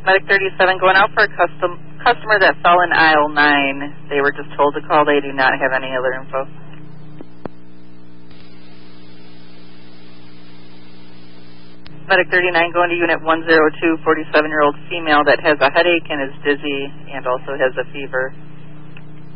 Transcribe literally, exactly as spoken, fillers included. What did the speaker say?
Medic thirty-seven going out for a custom customer that fell in aisle nine. They were just told to call. They do not have any other info. Medic thirty-nine going to unit one zero two, forty-seven-year-old female that has a headache and is dizzy and also has a fever.